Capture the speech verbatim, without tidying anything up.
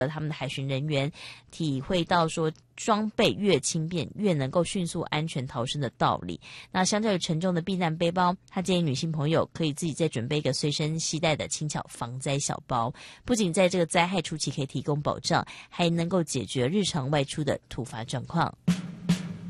他们的海巡人员体会到说装备越轻便越能够迅速安全逃生的道理。那相较于沉重的避难背包，他建议女性朋友可以自己再准备一个随身携带的轻巧防灾小包，不仅在这个灾害初期可以提供保障，还能够解决日常外出的突发状况。